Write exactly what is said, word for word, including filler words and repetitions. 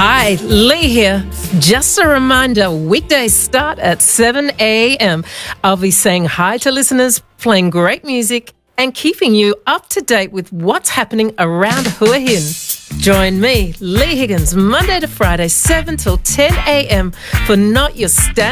Hi, Lee here. Just a reminder, weekdays start at seven a.m. I'll be saying hi to listeners, playing great music, and keeping you up to date with what's happening around Hua Hin. Join me, Lee Higgins, Monday to Friday, seven till ten a.m. for Not Your Standard